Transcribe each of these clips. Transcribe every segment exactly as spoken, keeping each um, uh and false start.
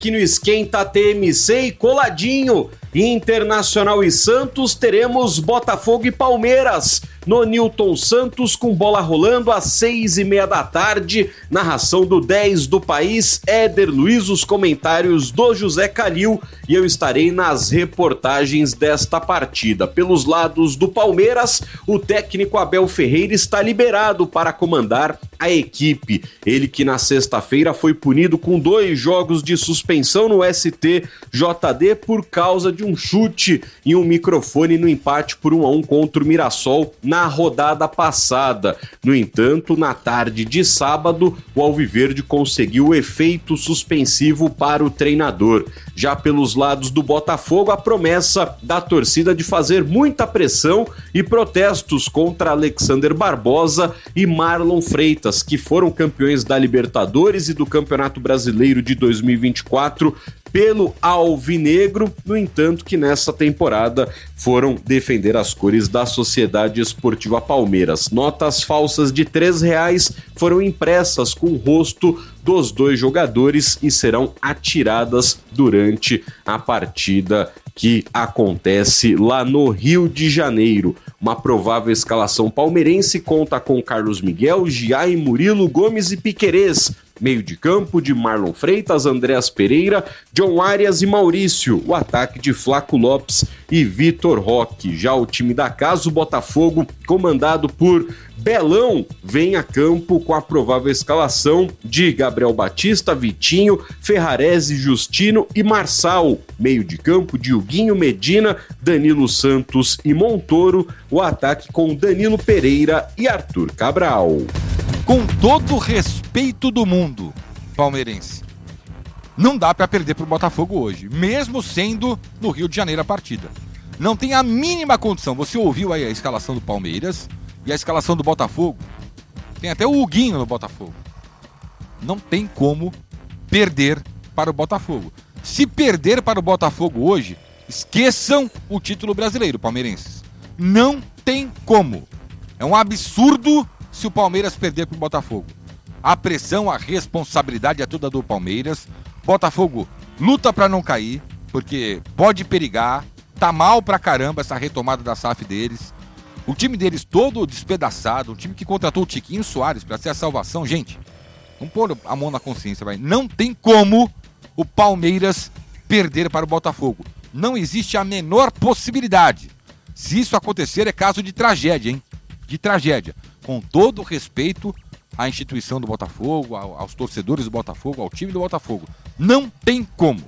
Aqui no Esquenta T M C e coladinho, Internacional e Santos, teremos Botafogo e Palmeiras no Newton Santos, com bola rolando às seis e meia da tarde, narração do dez do País, Éder Luiz, os comentários do José Calil, e eu estarei nas reportagens desta partida. Pelos lados do Palmeiras, o técnico Abel Ferreira está liberado para comandar a equipe. Ele que na sexta-feira foi punido com dois jogos de suspensão no S T J D por causa de um chute e um microfone no empate por um a um contra o Mirassol na rodada passada. No entanto, na tarde de sábado, o Alviverde conseguiu o efeito suspensivo para o treinador. Já pelos lados do Botafogo, a promessa da torcida de fazer muita pressão e protestos contra Alexander Barbosa e Marlon Freitas, que foram campeões da Libertadores e do Campeonato Brasileiro de dois mil e vinte e quatro pelo Alvinegro, no entanto que nessa temporada foram defender as cores da Sociedade Esportiva Palmeiras. Notas falsas de três reais foram impressas com o rosto dos dois jogadores e serão atiradas durante a partida que acontece lá no Rio de Janeiro. Uma provável escalação palmeirense conta com Carlos Miguel, Giai, Murilo, Gomes e Piquerez. Meio de campo de Marlon Freitas, Andréas Pereira, John Arias e Maurício. O ataque de Flaco Lopes e Vitor Roque. Já o time da casa, o Botafogo, comandado por Belão, vem a campo com a provável escalação de Gabriel Batista, Vitinho, Ferrarese, Justino e Marçal. Meio de campo de Huguinho, Medina, Danilo Santos e Montoro. O ataque com Danilo Pereira e Arthur Cabral. Com todo o respeito do mundo palmeirense, não dá para perder pro Botafogo hoje, mesmo sendo no Rio de Janeiro a partida. Não tem a mínima condição. Você ouviu aí a escalação do Palmeiras e a escalação do Botafogo? Tem até o Huguinho no Botafogo. Não tem como perder para o Botafogo. Se perder para o Botafogo hoje, esqueçam o título brasileiro, palmeirenses. Não tem como. É um absurdo se o Palmeiras perder para o Botafogo. A pressão, a responsabilidade é toda do Palmeiras. Botafogo luta para não cair, porque pode perigar. Tá mal pra caramba essa retomada da S A F deles. O time deles todo despedaçado. O time que contratou o Tiquinho Soares para ser a salvação. Gente, vamos pôr a mão na consciência, vai. Não tem como o Palmeiras perder para o Botafogo. Não existe a menor possibilidade. Se isso acontecer, é caso de tragédia, hein? De tragédia. Com todo o respeito à instituição do Botafogo, aos torcedores do Botafogo, ao time do Botafogo. Não tem como.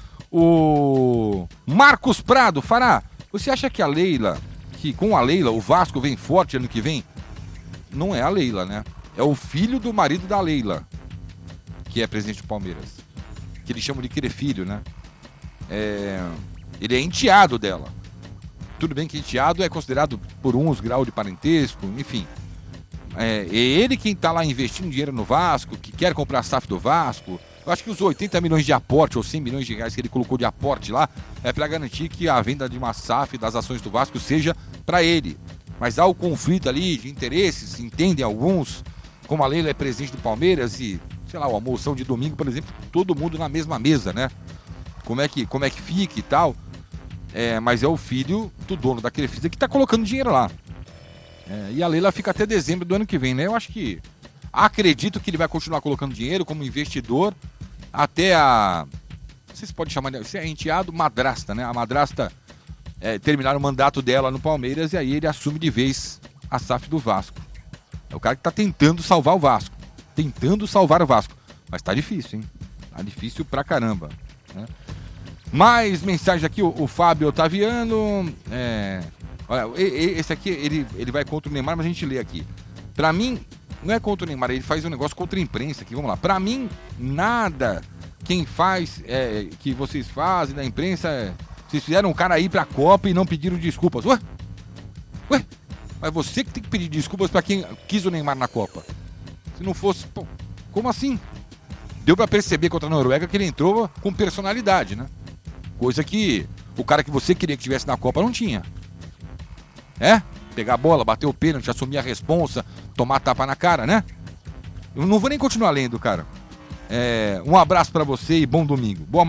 O Marcos Prado, Fará, você acha que a Leila, que com a Leila o Vasco vem forte ano que vem? Não é a Leila, né? É o filho do marido da Leila, que é presidente do Palmeiras. Que eles chamam de querer filho, né? É... Ele é enteado dela. Tudo bem que enteado é considerado por uns grau de parentesco, enfim. É, é ele quem está lá investindo dinheiro no Vasco, que quer comprar a S A F do Vasco. Eu acho que os oitenta milhões de aporte ou cem milhões de reais que ele colocou de aporte lá é para garantir que a venda de uma S A F das ações do Vasco seja para ele. Mas há o conflito ali de interesses, entendem alguns, como a Leila é presidente do Palmeiras e, sei lá, a almoção de domingo, por exemplo, todo mundo na mesma mesa, né? Como é que, como é que fica e tal. É, mas é o filho do dono da Crefisa que está colocando dinheiro lá. É, e a Leila fica até dezembro do ano que vem, né? Eu acho que... Acredito que ele vai continuar colocando dinheiro como investidor até a... Não sei se pode chamar de... Se é enteado, madrasta, né? A madrasta é, terminar o mandato dela no Palmeiras e aí ele assume de vez a S A F do Vasco. É o cara que está tentando salvar o Vasco. Tentando salvar o Vasco. Mas tá difícil, hein? Tá difícil pra caramba, né? Mais mensagem aqui, o, o Fábio Otaviano. É, olha, esse aqui ele, ele vai contra o Neymar, mas a gente lê aqui. Pra mim, não é contra o Neymar, ele faz um negócio contra a imprensa aqui. Vamos lá. Pra mim, nada quem faz, é, que vocês fazem da imprensa, é, vocês fizeram um cara ir pra Copa e não pediram desculpas. Ué? Ué? Mas você que tem que pedir desculpas pra quem quis o Neymar na Copa. Se não fosse... Pô, como assim? Deu pra perceber contra a Noruega que ele entrou com personalidade, né? Coisa que o cara que você queria que tivesse na Copa não tinha. É? Pegar a bola, bater o pênalti, assumir a responsa, tomar tapa na cara, né? Eu não vou nem continuar lendo, cara. É, um abraço para você e bom domingo. Boa